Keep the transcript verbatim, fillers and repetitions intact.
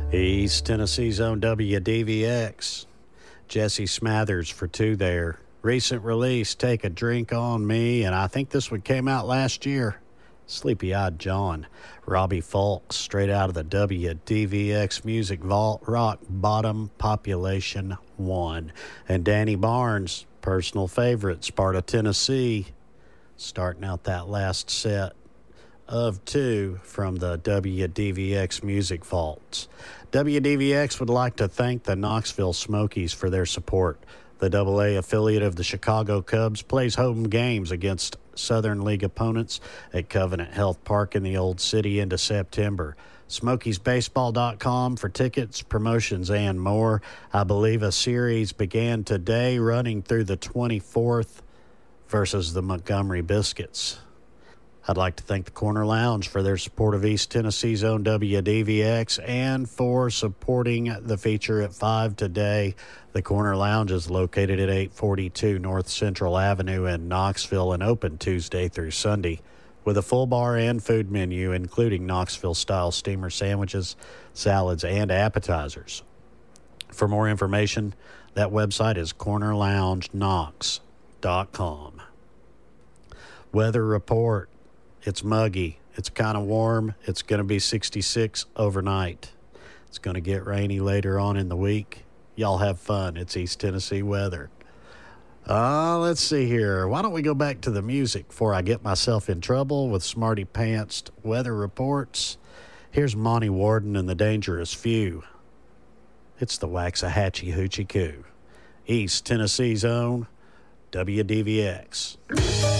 East Tennessee's own W D V X. Jesse Smathers for two there. Recent release, Take a Drink on Me, and I think this one came out last year. Sleepy-Eyed John. Robbie Fulks, straight out of the W D V X Music Vault, Rock Bottom Population one. And Danny Barnes, personal favorite, Sparta, Tennessee, starting out that last set of two from the W D V X Music Vaults. W D V X would like to thank the Knoxville Smokies for their support. The double A affiliate of the Chicago Cubs plays home games against Southern League opponents at Covenant Health Park in the Old City into September. Smokies Baseball dot com for tickets, promotions, and more. I believe a series began today running through the twenty-fourth versus the Montgomery Biscuits. I'd like to thank the Corner Lounge for their support of East Tennessee's own W D V X and for supporting the feature at five today. The Corner Lounge is located at eight forty-two North Central Avenue in Knoxville and open Tuesday through Sunday with a full bar and food menu, including Knoxville-style steamer sandwiches, salads, and appetizers. For more information, that website is corner lounge knox dot com. Weather report. It's muggy. It's kind of warm. It's going to be sixty-six overnight. It's going to get rainy later on in the week. Y'all have fun. It's East Tennessee weather. Uh, let's see here. Why don't we go back to the music before I get myself in trouble with Smarty Pantsed weather reports? Here's Monty Warden and the Dangerous Few. It's the Waxahachie Hoochie Coo. East Tennessee's own W D V X.